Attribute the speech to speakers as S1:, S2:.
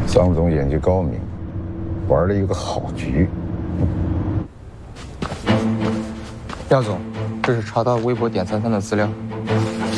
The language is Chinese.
S1: 桑总演技高明，玩了一个好局。
S2: 廖总，这是查到微博点33的资料。